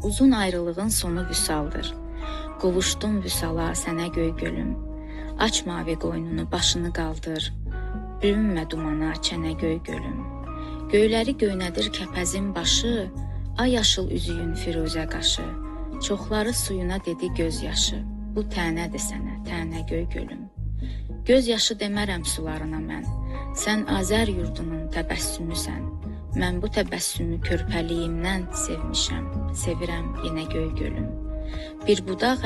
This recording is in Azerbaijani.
Uzun ayrılığın sonu vüsaldır. Qovuşdum vüsala sənə göy gölüm. Aç mavi qoynunu, başını qaldır. Bürünmə dumana, çənə göy gölüm. Göyləri göynədir kəpəzin başı, ay yaşıl üzüyün firuzə qaşı. Çoxları suyuna dedi göz yaşı. Bu tənədir sənə, tənə göy gölüm. Göz yaşı demərəm sularına mən. Sən Azər yurdunun təbəssümüsən. Mən bu təbəssümü körpəliyimdən sevmişəm. Sevirəm yenə göy gölüm. Bir budaq